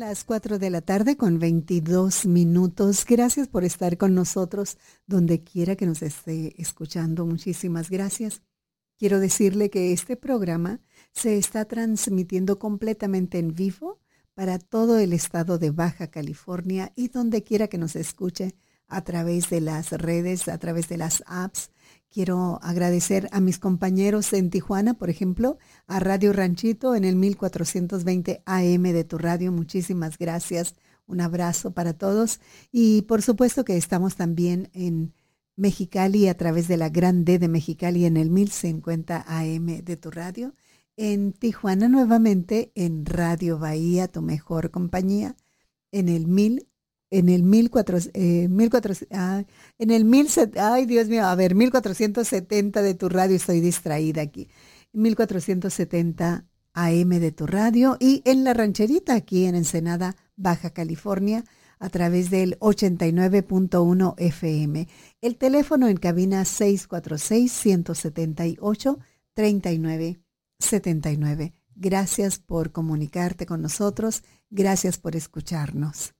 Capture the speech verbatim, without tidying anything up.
las cuatro de la tarde con veintidós minutos. Gracias por estar con nosotros donde quiera que nos esté escuchando. Muchísimas gracias. Quiero decirle que este programa se está transmitiendo completamente en vivo para todo el estado de Baja California y donde quiera que nos escuche a través de las redes, a través de las apps. Quiero agradecer a mis compañeros en Tijuana, por ejemplo, a Radio Ranchito en el mil cuatrocientos veinte A M de tu radio. Muchísimas gracias. Un abrazo para todos. Y por supuesto que estamos también en Mexicali a través de la Gran D de Mexicali en el mil cincuenta A M de tu radio. En Tijuana nuevamente en Radio Bahía, tu mejor compañía, en el mil en el mil cuatro, eh, mil cuatro, ah, en el mil, ay Dios mío, a ver, mil cuatrocientos setenta de tu radio, estoy distraída aquí, mil cuatrocientos setenta A M de tu radio y en La Rancherita aquí en Ensenada, Baja California, a través del ochenta y nueve punto uno F M. El teléfono en cabina seis cuatro seis, uno siete ocho, tres nueve siete nueve. Gracias por comunicarte con nosotros, gracias por escucharnos.